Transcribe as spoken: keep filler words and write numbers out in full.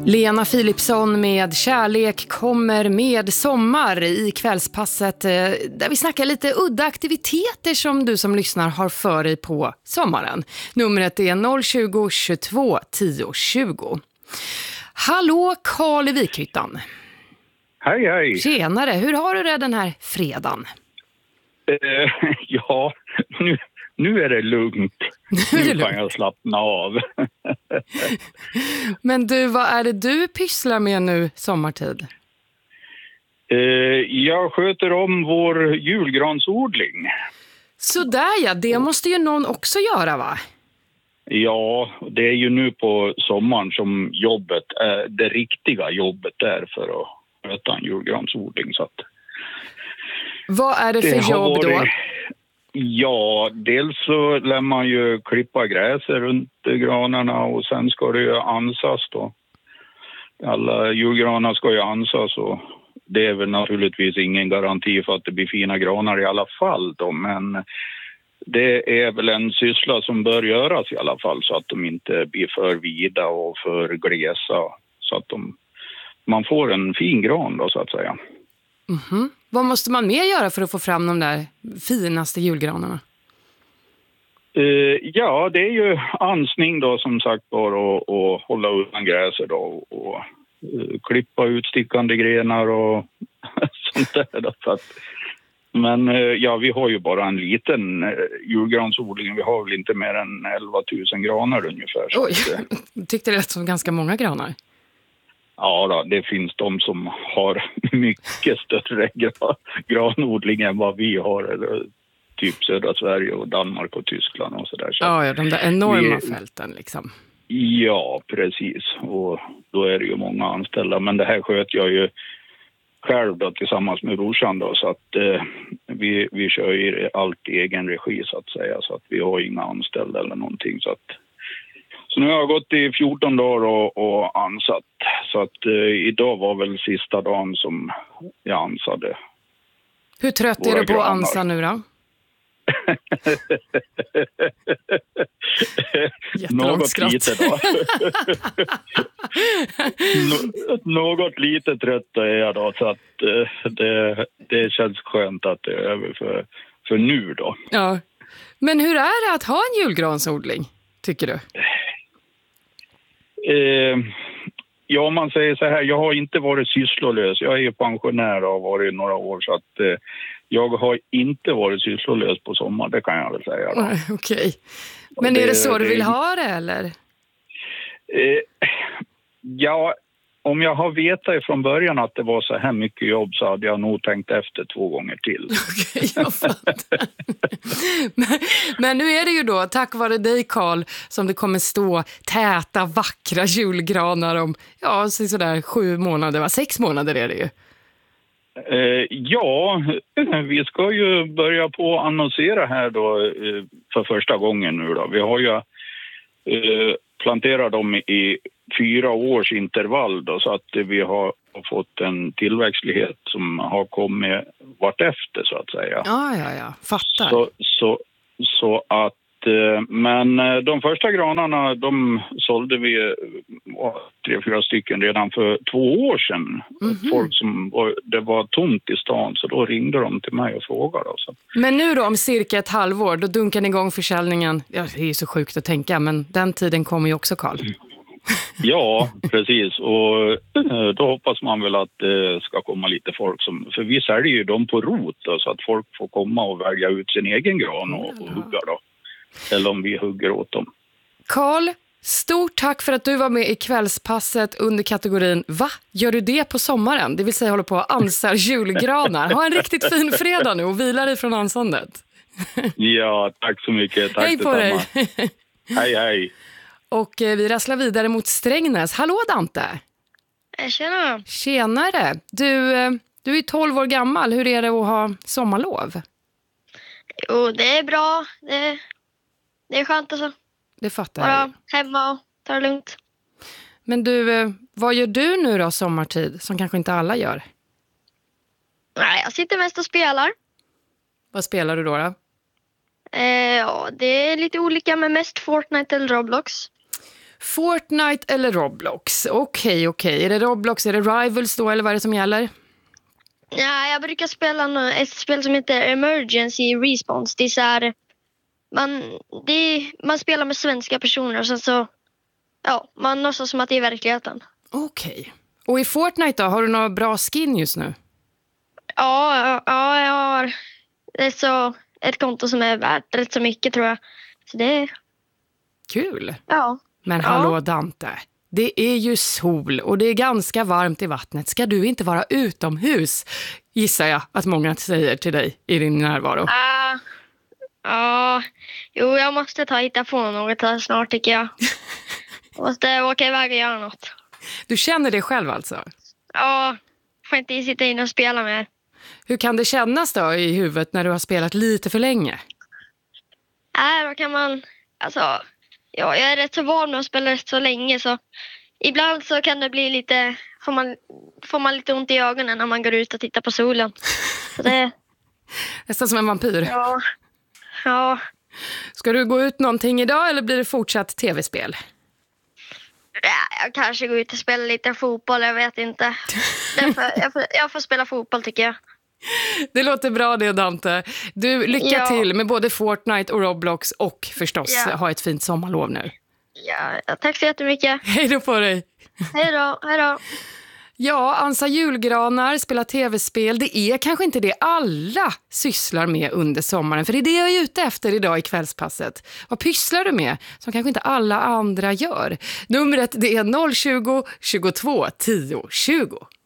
Lena Philipsson med Kärlek kommer med sommar i kvällspasset, där vi snackar lite udda aktiviteter som du som lyssnar har för dig på sommaren. Numret är noll tjugo, tjugotvå, tio, tjugo. Hallå Karl i Vikhyttan. Hej hej. Tjenare, hur har du det den här fredagen? Uh, ja, nu, nu är det lugnt. Nu kan jag slappna av. Men du, vad är det du pysslar med nu sommartid? Uh, jag sköter om vår julgransodling. Så där ja, det måste ju någon också göra, va? Ja, det är ju nu på sommaren som jobbet är, det riktiga jobbet är för att sköta en julgransodling. Så att vad är det för det jobb varit, då? Ja, dels så lär man ju klippa gräser runt granarna och sen ska det ju ansas då. Alla julgranar ska ju ansas och det är väl naturligtvis ingen garanti för att det blir fina granar i alla fall då, men det är väl en syssla som bör göras i alla fall så att de inte blir för vida och för glesa så att de, man får en fin gran då så att säga. Mhm. Vad måste man mer göra för att få fram de där finaste julgranarna? Uh, ja, det är ju ansning då som sagt bara och, och hålla undan gräser då och uh, klippa ut stickande grenar och sånt där då, så att, men uh, ja, vi har ju bara en liten uh, julgransodling. Vi har väl inte mer än elva tusen granar ungefär. Så oj, jag tyckte det lät som ganska många granar. Ja då, det finns de som har mycket större gra- granodling än vad vi har, eller typ södra Sverige och Danmark och Tyskland och sådär. Så ja, ja, de där enorma vi, fälten liksom. Ja, precis. Och då är det ju många anställda. Men det här sköter jag ju själv då, tillsammans med brorsan då, så att eh, vi, vi kör ju allt i egen regi så att säga. Så att vi har inga anställda eller någonting så att. Så nu har jag gått i fjorton dagar och, och ansatt. Så att eh, idag var väl sista dagen som jag ansade. Hur trött är du på att ansa nu då? Något lite då. Nå- något lite trött är jag då. Så att eh, det, det känns skönt att det är över för, för nu då. Ja. Men hur är det att ha en julgransodling, tycker du? Eh, ja, om man säger så här, jag har inte varit sysslolös. Jag är ju pensionär och har varit några år så att eh, jag har inte varit sysslolös på sommar, det kan jag väl säga. Okej. Okay. Men det, är det så du vill ha det eller? Eh, ja, om jag har vetat från början att det var så här mycket jobb så hade jag nog tänkt efter två gånger till. Okej, okay, jag fattar. men, men nu är det ju då, tack vare dig Karl, som det kommer stå täta, vackra julgranar om, ja, sådär sju månader, va? Sex månader är det ju. Eh, ja, vi ska ju börja på att annonsera här då eh, för första gången nu då. Vi har ju eh, planterat dem i fyra års intervall då, så att vi har fått en tillväxtlighet som har kommit vartefter så att säga. Ja, ja, ja. Fattar. Så, så, så att, men de första granarna de sålde vi tre, fyra stycken redan för två år sedan. Mm-hmm. Folk som var, det var tomt i stan så då ringde de till mig och frågade. Så. Men nu då om cirka ett halvår, då dunkar ni igång försäljningen. Ja, det är ju så sjukt att tänka, men den tiden kommer ju också, Karl. Ja, precis. Och då hoppas man väl att det ska komma lite folk som, för vi säljer ju dem på rot då, så att folk får komma och välja ut sin egen gran och, och hugga då. Eller om vi hugger åt dem. Karl, stort tack för att du var med i kvällspasset under kategorin Va? Gör du det på sommaren? Det vill säga håller på att ansar julgranar. Ha en riktigt fin fredag nu och vila dig från ansandet. Ja, tack så mycket. Tack hej på dig. Hej, hej. Och eh, vi rasslar vidare mot Strängnäs. Hallå Dante. Tjena. Tjenare. Du, eh, du är tolv år gammal. Hur är det att ha sommarlov? Jo, det är bra. Det, det är skönt alltså. Det fattar Bara jag. hemma och ta det lugnt. Men du, eh, vad gör du nu då sommartid som kanske inte alla gör? Nej, jag sitter mest och spelar. Vad spelar du då då? Eh, ja, det är lite olika, men mest Fortnite eller Roblox. Fortnite eller Roblox? Okej, okej. Är det Roblox, är det Rivals då eller vad är det som gäller? Ja, jag brukar spela nå- ett spel som heter Emergency Response. Det är så här, man, det är, man spelar med svenska personer och sen så, ja, man låtsas som att det är verkligheten. Okej. Och i Fortnite då, har du några bra skin just nu? Ja, ja, ja, jag har det är så ett konto som är värt rätt så mycket tror jag. Så det är, Kul. ja. Men Ja. hallå Dante, det är ju sol och det är ganska varmt i vattnet. Ska du inte vara utomhus? Gissar jag att många säger till dig i din närvaro. Ja, ja, jo, jag måste ta hitta på något här snart tycker jag. Jag måste åka iväg och göra något. Du känner det själv alltså? Ja, får inte sitta in och spela mer. Hur kan det kännas då i huvudet när du har spelat lite för länge? Nej, då kan man, alltså, ja, jag är rätt så van med att spela rätt så länge så ibland så kan det bli lite, får man, får man lite ont i ögonen när man går ut och tittar på solen. Så det, Nästan som en vampyr. ja, ja. Ska du gå ut någonting idag eller blir det fortsatt tv-spel? Ja, jag kanske går ut och spelar lite fotboll, jag vet inte. Därför, jag, får, jag får spela fotboll tycker jag. Det låter bra det Dante. Du, lycka Ja. till med både Fortnite och Roblox och förstås Ja. ha ett fint sommarlov nu. Ja, tack så jättemycket. Hej då på dig! Hej då, hej då. Ja, ansa julgranar, spela tv-spel. Det är kanske inte det alla sysslar med under sommaren. För det är det jag är ute efter idag i kvällspasset. Vad pysslar du med som kanske inte alla andra gör? Numret det är noll tjugo, tjugotvå, tio, tjugo.